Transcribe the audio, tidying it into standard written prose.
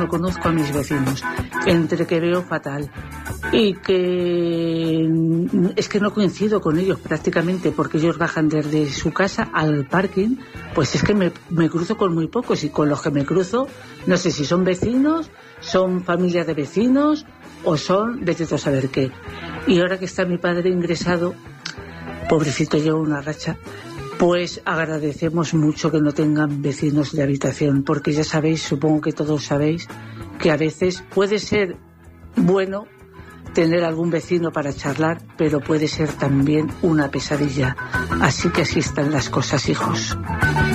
no conozco a mis vecinos, entre que veo fatal y que es que no coincido con ellos prácticamente, porque ellos bajan desde su casa al parking, pues es que me cruzo con muy pocos, y con los que me cruzo no sé si son vecinos, son familia de vecinos o son vete tú a saber qué. Y ahora que está mi padre ingresado, pobrecito, lleva una racha, pues agradecemos mucho que no tengan vecinos de habitación, porque ya sabéis, supongo que todos sabéis, que a veces puede ser bueno tener algún vecino para charlar, pero puede ser también una pesadilla. Así que así están las cosas, hijos.